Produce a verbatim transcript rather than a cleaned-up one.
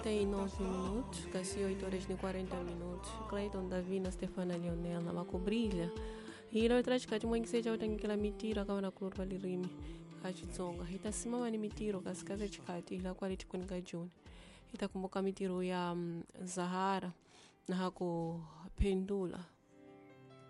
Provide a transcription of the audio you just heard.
Tem nove minutos, casi oito horas e quarenta minutos. Clayton Davina, Stefana Leonel, na Macobrilha. E ele atrás de mãe que seja tem que ela me tira a na curva ali rime. Kachitsonga. Ita simama ni mitiro kaskaza chikati ila kwa liti kwenye gajuni. Ita kumbuka mitiro ya um, Zahara na hako pendula.